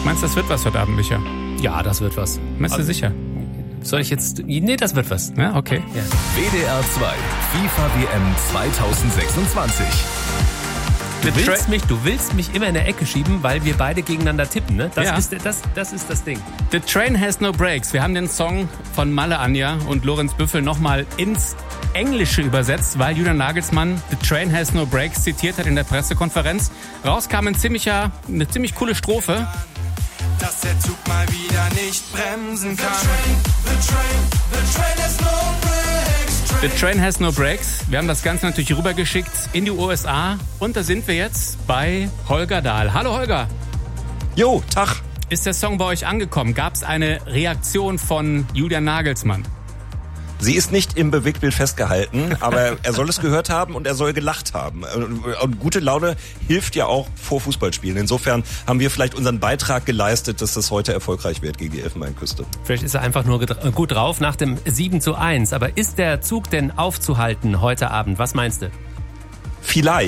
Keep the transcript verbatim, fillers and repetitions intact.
Meinst du, das wird was heute Abend, Micha? Ja, das wird was. Meinst du Also, sicher? Soll ich jetzt... Nee, das wird was. Ja, okay. Ja. W D R zwei FIFA W M zweitausendsechsundzwanzig. Du willst, mich, du willst mich immer in der Ecke schieben, weil wir beide gegeneinander tippen, ne? Das, Ja. ist, das, das ist das Ding. The Train Has No Brakes. Wir haben den Song von Malle Anja und Lorenz Büffel nochmal ins Englische übersetzt, weil Julian Nagelsmann The Train Has No Brakes zitiert hat in der Pressekonferenz. Raus kam ein ziemlicher, eine ziemlich coole Strophe. Dass der Zug mal wieder nicht bremsen kann. The train, the train, the train has no brakes. The Train Has No Brakes. Wir haben das Ganze natürlich rübergeschickt in die U S A. Und da sind wir jetzt bei Holger Dahl. Hallo Holger. Jo, Tag. Ist der Song bei euch angekommen? Gab es eine Reaktion von Julian Nagelsmann? Sie ist nicht im Bewegtbild festgehalten, aber er soll es gehört haben und er soll gelacht haben. Und gute Laune hilft ja auch vor Fußballspielen. Insofern haben wir vielleicht unseren Beitrag geleistet, dass das heute erfolgreich wird gegen die Elfenbeinküste. Vielleicht ist er einfach nur gut drauf nach dem sieben zu eins. Aber ist der Zug denn aufzuhalten heute Abend? Was meinst du? Vielleicht.